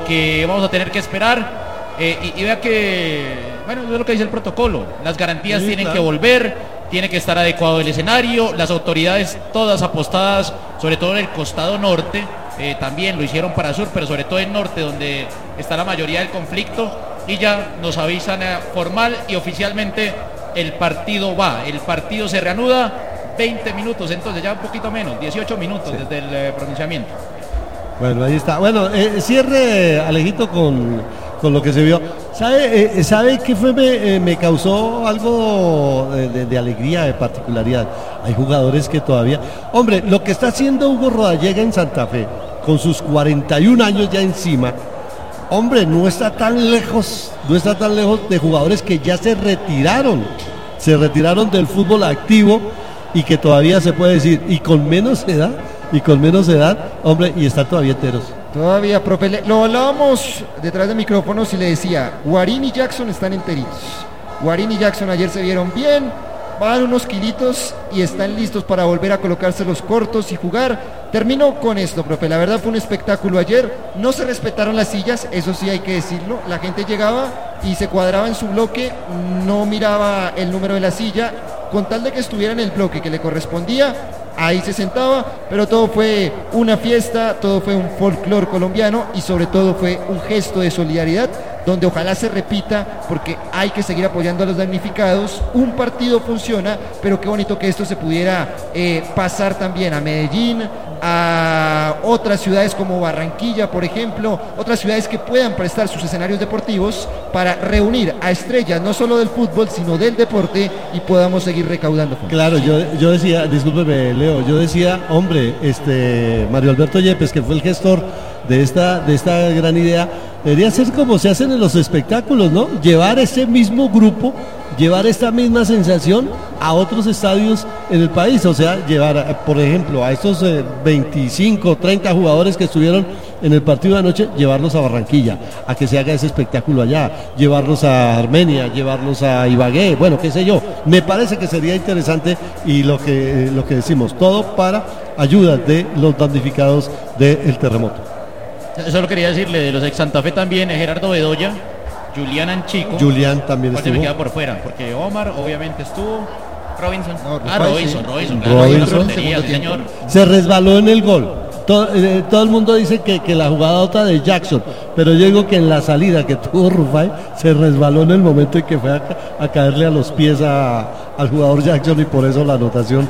que vamos a tener que esperar. Y vea que, bueno, es lo que dice el protocolo, las garantías tienen que volver, tiene que estar adecuado el escenario, las autoridades todas apostadas, sobre todo en el costado norte, también lo hicieron para sur, pero sobre todo en norte, donde está la mayoría del conflicto, y ya nos avisan formal y oficialmente el partido se reanuda, 20 minutos, entonces ya un poquito menos, 18 minutos desde el pronunciamiento. Bueno, ahí está. Bueno, cierre, Alejito, con lo que se vio. ¿Sabe qué fue? Me causó algo de alegría, de particularidad. Hay jugadores que todavía... Hombre, lo que está haciendo Hugo Rodallega en Santa Fe, con sus 41 años ya encima, hombre, no está tan lejos de jugadores que ya se retiraron del fútbol activo y que todavía se puede decir, y con menos edad, hombre, y están todavía enteros. Todavía, profe, lo hablábamos detrás de micrófonos y le decía, Guarín y Jackson están enteritos. Guarín y Jackson ayer se vieron bien, van unos kilitos y están listos para volver a colocarse los cortos y jugar. Termino con esto, profe, la verdad fue un espectáculo ayer, no se respetaron las sillas, eso sí hay que decirlo, la gente llegaba y se cuadraba en su bloque, no miraba el número de la silla, con tal de que estuviera en el bloque que le correspondía, ahí se sentaba, pero todo fue una fiesta, todo fue un folclore colombiano y sobre todo fue un gesto de solidaridad donde ojalá se repita porque hay que seguir apoyando a los damnificados. Un partido funciona, pero qué bonito que esto se pudiera pasar también a Medellín, a otras ciudades como Barranquilla, por ejemplo, otras ciudades que puedan prestar sus escenarios deportivos para reunir a estrellas no solo del fútbol sino del deporte y podamos seguir recaudando fondos. Claro, yo decía, discúlpeme Leo, yo decía, hombre, Mario Alberto Yepes, que fue el gestor de esta gran idea, debería ser como se hacen en los espectáculos, ¿no? Llevar ese mismo grupo, llevar esta misma sensación a otros estadios en el país, o sea, llevar, por ejemplo, a estos 25, 30 jugadores que estuvieron en el partido de anoche, llevarlos a Barranquilla, a que se haga ese espectáculo allá, llevarlos a Armenia, llevarlos a Ibagué, bueno, qué sé yo, me parece que sería interesante y lo que decimos, todo para ayuda de los damnificados del terremoto. Eso lo quería decirle, de los ex Santa Fe también, Gerardo Bedoya, Julián Anchico. Julián también estuvo. Me queda por fuera, porque Omar obviamente estuvo. Robinson. Robinson. Señor. Se resbaló en el gol. Todo el mundo dice que la jugada otra de Jackson, pero yo digo que en la salida que tuvo Rufai se resbaló en el momento en que fue a caerle a los pies al jugador Jackson y por eso la anotación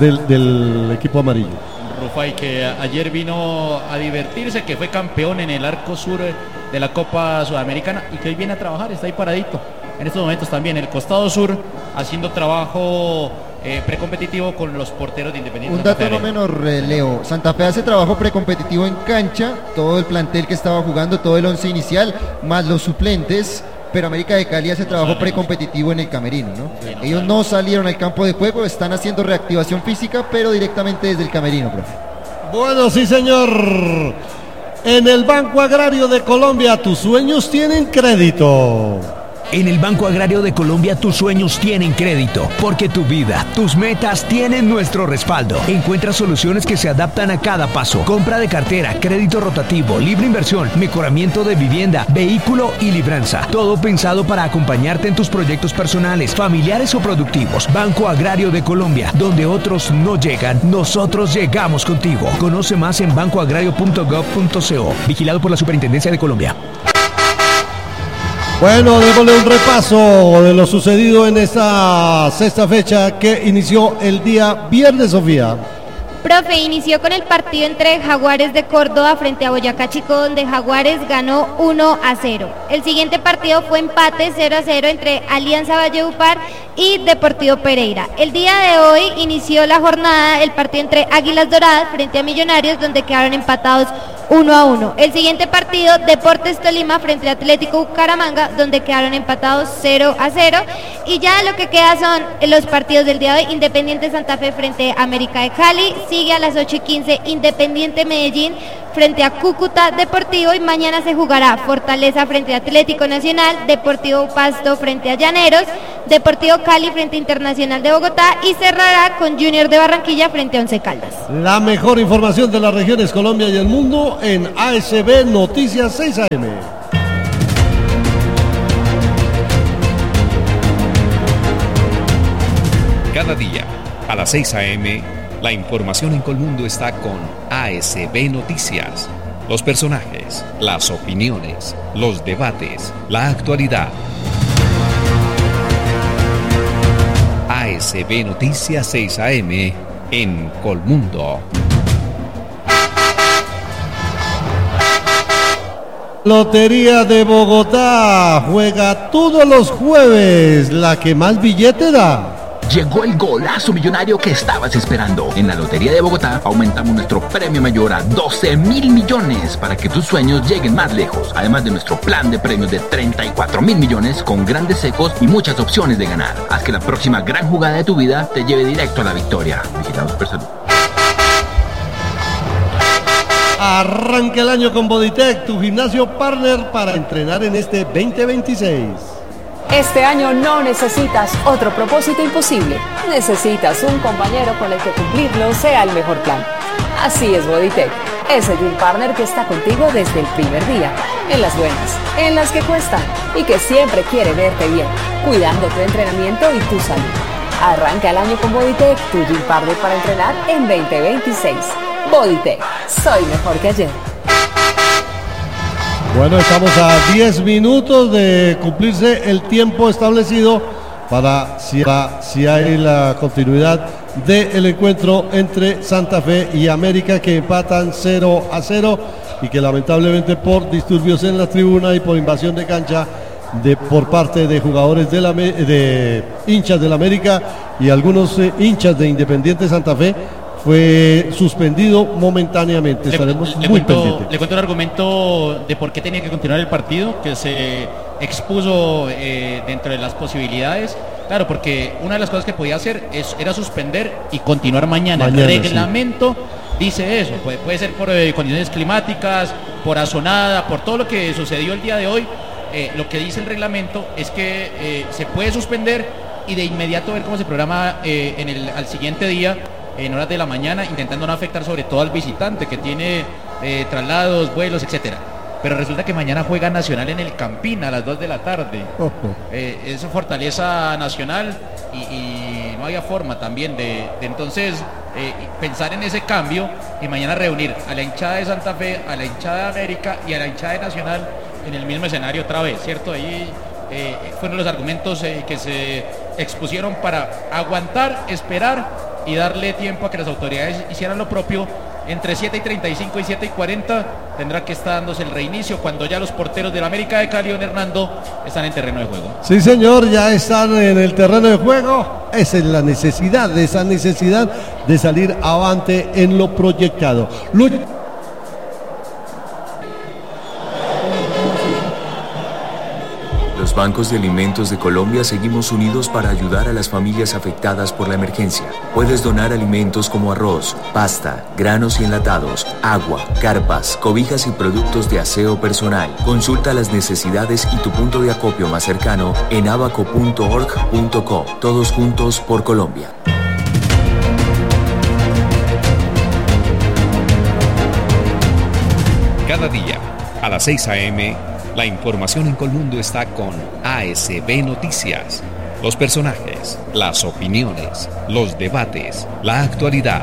del equipo amarillo. Rufai, que ayer vino a divertirse, que fue campeón en el arco sur de la Copa Sudamericana y que hoy viene a trabajar, está ahí paradito en estos momentos también, el costado sur, haciendo trabajo precompetitivo con los porteros de Independiente. Un dato no menor, Leo, Santa Fe hace trabajo precompetitivo en cancha, todo el plantel que estaba jugando, todo el once inicial, más los suplentes, pero América de Cali hace trabajo precompetitivo en el camerino, ¿no? Ellos no salieron al campo de juego, están haciendo reactivación física, pero directamente desde el camerino, profe. Bueno, sí señor. En el Banco Agrario de Colombia, tus sueños tienen crédito. En el Banco Agrario de Colombia tus sueños tienen crédito, porque tu vida, tus metas tienen nuestro respaldo. Encuentra soluciones que se adaptan a cada paso. Compra de cartera, crédito rotativo, libre inversión, mejoramiento de vivienda, vehículo y libranza. Todo pensado para acompañarte en tus proyectos personales, familiares o productivos. Banco Agrario de Colombia, donde otros no llegan, nosotros llegamos contigo. Conoce más en bancoagrario.gov.co. Vigilado por la Superintendencia de Colombia. Bueno, démosle un repaso de lo sucedido en esta sexta fecha que inició el día viernes, Sofía. Profe, inició con el partido entre Jaguares de Córdoba frente a Boyacá Chico, donde Jaguares ganó 1-0. El siguiente partido fue empate 0-0 entre Alianza Valledupar y Deportivo Pereira. El día de hoy inició la jornada el partido entre Águilas Doradas frente a Millonarios, donde quedaron empatados 1-1. El siguiente partido, Deportes Tolima frente a Atlético Bucaramanga, donde quedaron empatados 0-0. Y ya lo que queda son los partidos del día de hoy. Independiente Santa Fe frente a América de Cali. Sigue a las 8:15 Independiente Medellín frente a Cúcuta Deportivo. Y mañana se jugará Fortaleza frente a Atlético Nacional, Deportivo Pasto frente a Llaneros, Deportivo Cali frente a Internacional de Bogotá y cerrará con Junior de Barranquilla frente a Once Caldas. La mejor información de las regiones Colombia y el mundo en ASB Noticias 6 AM. Cada día, a las 6 AM, la información en Colmundo está con ASB Noticias. Los personajes, las opiniones, los debates, la actualidad. ASB Noticias 6 AM en Colmundo. Lotería de Bogotá juega todos los jueves, la que más billete da. Llegó el golazo millonario que estabas esperando. En la Lotería de Bogotá aumentamos nuestro premio mayor a 12.000 millones para que tus sueños lleguen más lejos. Además de nuestro plan de premios de 34.000 millones con grandes secos y muchas opciones de ganar. Haz que la próxima gran jugada de tu vida te lleve directo a la victoria. Vigilados por salud. Arranca el año con Bodytech, tu gimnasio partner para entrenar en este 2026. Este año no necesitas otro propósito imposible. Necesitas un compañero con el que cumplirlo sea el mejor plan. Así es Bodytech, ese gym partner que está contigo desde el primer día. En las buenas, en las que cuestan y que siempre quiere verte bien, cuidando tu entrenamiento y tu salud. Arranca el año con Bodytech, tu gym partner para entrenar en 2026. Bodytech, soy mejor que ayer. Bueno, estamos a 10 minutos de cumplirse el tiempo establecido para si hay la continuidad del encuentro entre Santa Fe y América, que empatan 0-0 y que lamentablemente por disturbios en la tribuna y por invasión de cancha por parte de jugadores de hinchas del América y algunos hinchas de Independiente Santa Fe, fue suspendido momentáneamente. Estaremos muy pendientes. Le cuento un argumento de por qué tenía que continuar el partido, que se expuso dentro de las posibilidades. Claro, porque una de las cosas que podía hacer era suspender y continuar mañana. El reglamento dice eso. Puede ser por condiciones climáticas, por azonada, por todo lo que sucedió el día de hoy. Lo que dice el reglamento es que se puede suspender y de inmediato ver cómo se programa al siguiente día, en horas de la mañana, intentando no afectar sobre todo al visitante que tiene traslados, vuelos, etcétera. Pero resulta que mañana juega Nacional en el Campín a las 2 de la tarde. Es Fortaleza Nacional y no había forma también de entonces pensar en ese cambio y mañana reunir a la hinchada de Santa Fe, a la hinchada de América y a la hinchada de Nacional en el mismo escenario otra vez, ¿cierto? Ahí fueron los argumentos que se expusieron para aguantar, esperar y darle tiempo a que las autoridades hicieran lo propio. Entre 7:35 y 7:40 tendrá que estar dándose el reinicio cuando ya los porteros del América de Cali, don Hernando, están en terreno de juego. Sí, señor, ya están en el terreno de juego. Esa es la necesidad de salir avante en lo proyectado. Los bancos de alimentos de Colombia seguimos unidos para ayudar a las familias afectadas por la emergencia. Puedes donar alimentos como arroz, pasta, granos y enlatados, agua, carpas, cobijas y productos de aseo personal. Consulta las necesidades y tu punto de acopio más cercano en abaco.org.co. Todos juntos por Colombia. Cada día, a las 6 AM, la información en Colmundo está con ASB Noticias. Los personajes, las opiniones, los debates, la actualidad.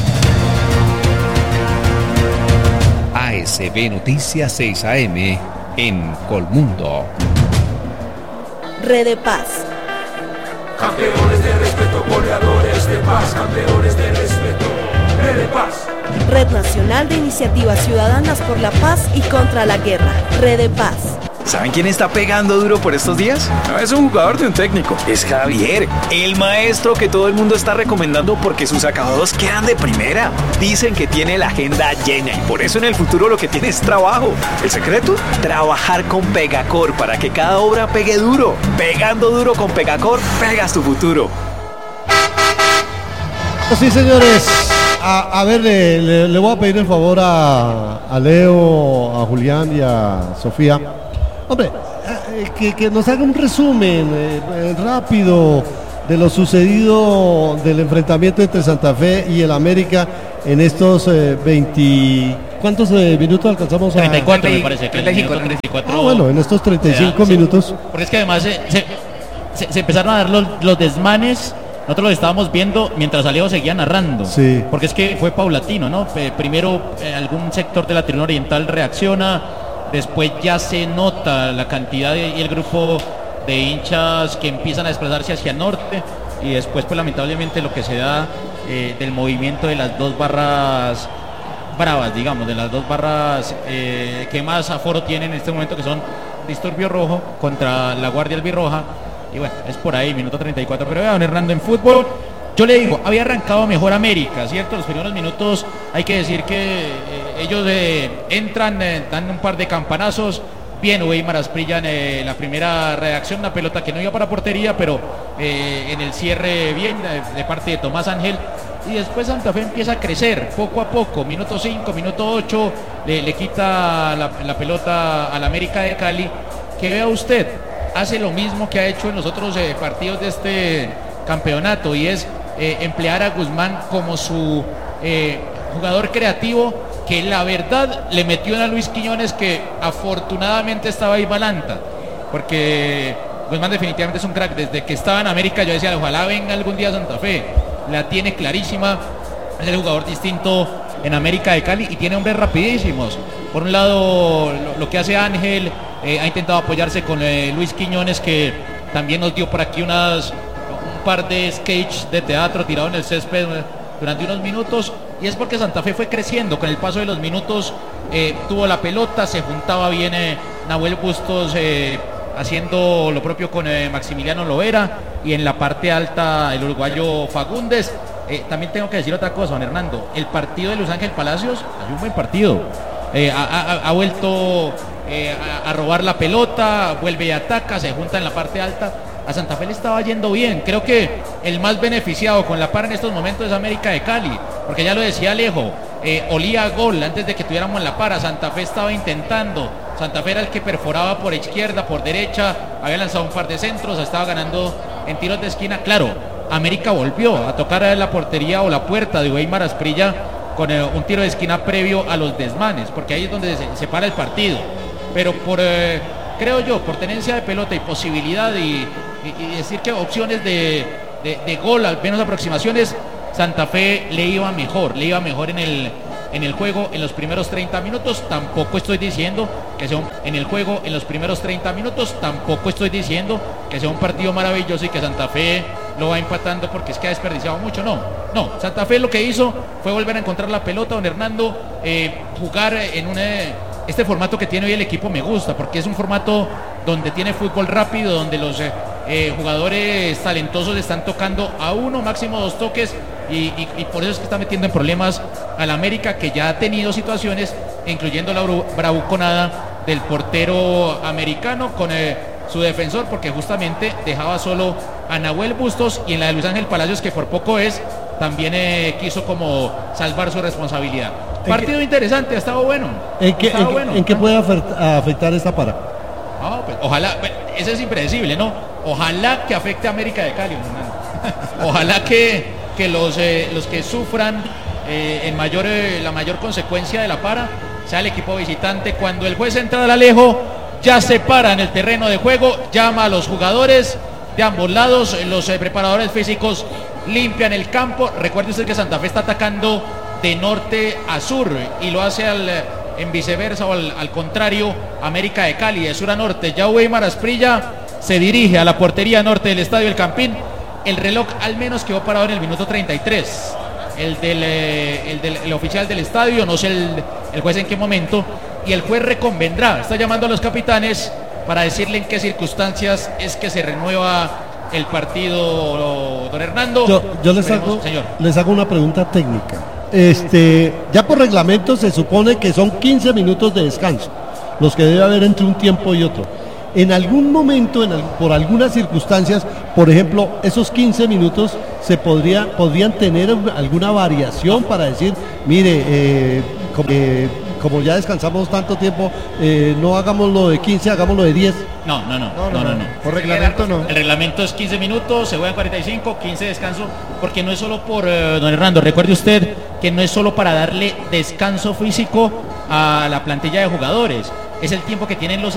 ASB Noticias 6 AM en Colmundo. Red de Paz. Campeones de respeto, goleadores de paz, campeones de respeto. Red de Paz. Red Nacional de Iniciativas Ciudadanas por la Paz y contra la Guerra. Red de Paz. ¿Saben quién está pegando duro por estos días? No es un jugador de un técnico, es Javier, el maestro que todo el mundo está recomendando porque sus acabados quedan de primera. Dicen que tiene la agenda llena y por eso en el futuro lo que tiene es trabajo. ¿El secreto? Trabajar con Pegacor para que cada obra pegue duro. Pegando duro con Pegacor, pegas tu futuro. Sí, señores. A ver, le voy a pedir el favor a Leo, a Julián y a Sofía. Hombre, que nos haga un resumen rápido de lo sucedido del enfrentamiento entre Santa Fe y el América en estos 20... ¿Cuántos minutos alcanzamos a...? 34 me parece. 34. Bueno, en estos 35 minutos. Porque es que además se empezaron a dar los desmanes. Nosotros los estábamos viendo mientras Alejo seguía narrando. Sí. Porque es que fue paulatino, ¿no? Primero algún sector de la tribuna oriental reacciona, después ya se nota la cantidad y el grupo de hinchas que empiezan a desplazarse hacia el norte, y después pues lamentablemente lo que se da del movimiento de las dos barras bravas, digamos, de las dos barras que más aforo tienen en este momento, que son Disturbio Rojo contra la Guardia Albirroja. Y bueno, es por ahí, minuto 34. Pero vea, don Hernando, en fútbol, yo le digo, había arrancado mejor América, ¿cierto? Los primeros minutos, hay que decir que ellos entran, dan un par de campanazos. Bien, Weimar Asprilla en la primera reacción, una pelota que no iba para portería, pero en el cierre bien, de parte de Tomás Ángel. Y después Santa Fe empieza a crecer poco a poco, minuto 5, minuto 8, le quita la pelota al América de Cali, que vea usted, hace lo mismo que ha hecho en los otros partidos de este campeonato, y es emplear a Guzmán como su jugador creativo, que la verdad le metió a Luis Quiñones, que afortunadamente estaba ahí Balanta, porque Guzmán definitivamente es un crack. Desde que estaba en América yo decía, ojalá venga algún día a Santa Fe, la tiene clarísima, es el jugador distinto en América de Cali y tiene hombres rapidísimos. Por un lado lo que hace Ángel, ha intentado apoyarse con Luis Quiñones, que también nos dio por aquí un par de sketches de teatro tirado en el césped durante unos minutos, y es porque Santa Fe fue creciendo con el paso de los minutos. Tuvo la pelota, se juntaba bien Nahuel Bustos haciendo lo propio con Maximiliano Lovera, y en la parte alta el uruguayo Fagundes. También tengo que decir otra cosa, don Hernando, el partido de Luis Ángel Palacios ha un buen partido, ha vuelto a robar la pelota, vuelve y ataca, se junta en la parte alta. A Santa Fe le estaba yendo bien. Creo que el más beneficiado con la para en estos momentos es América de Cali, porque ya lo decía Alejo, olía a gol antes de que tuviéramos la para. Santa Fe estaba intentando, Santa Fe era el que perforaba por izquierda, por derecha, había lanzado un par de centros, estaba ganando en tiros de esquina. Claro, América volvió a tocar la portería o la puerta de Weimar Asprilla con un tiro de esquina previo a los desmanes, porque ahí es donde se para el partido. Pero creo yo, por tenencia de pelota y posibilidad y decir que opciones de gol, al menos aproximaciones, Santa Fe le iba mejor en el juego en los primeros 30 minutos. Tampoco estoy diciendo que sea un partido maravilloso y que Santa Fe lo va empatando porque es que ha desperdiciado mucho. No, Santa Fe lo que hizo fue volver a encontrar la pelota, don Hernando, jugar en este formato que tiene hoy el equipo me gusta, porque es un formato donde tiene fútbol rápido, donde los jugadores talentosos están tocando a uno, máximo dos toques, y por eso es que está metiendo en problemas al América, que ya ha tenido situaciones, incluyendo la bravuconada del portero americano con su defensor, porque justamente dejaba solo a Nahuel Bustos, y en la de Luis Ángel Palacios, que por poco también quiso como salvar su responsabilidad. Partido interesante, ha estado bueno. ¿En qué puede afectar esta para? Pues, ojalá, eso es impredecible, ¿no? Ojalá que afecte a América de Cali, ojalá que los que sufran la mayor consecuencia de la para sea el equipo visitante. Cuando el juez entra al Alejo, ya se para en el terreno de juego, llama a los jugadores de ambos lados, los preparadores físicos limpian el campo. Recuerde usted que Santa Fe está atacando de norte a sur y lo hace en viceversa o al contrario, América de Cali de sur a norte. Ya Weimar Asprilla se dirige a la portería norte del Estadio El Campín. El reloj al menos quedó parado en el minuto 33, el oficial del estadio, no sé el juez en qué momento, y el juez reconvendrá, está llamando a los capitanes para decirle en qué circunstancias es que se renueva el partido, don Hernando. Yo les hago una pregunta técnica. Ya por reglamento se supone que son 15 minutos de descanso los que debe haber entre un tiempo y otro. En algún momento, por algunas circunstancias, por ejemplo, esos 15 minutos podrían tener alguna variación para decir, mire, como ya descansamos tanto tiempo, no hagámoslo de 15, hagámoslo de 10. No. Por reglamento no. El reglamento es 15 minutos, se juegan 45, 15 de descanso, porque no es solo por, don Hernando, recuerde usted que no es solo para darle descanso físico a la plantilla de jugadores, es el tiempo que tienen los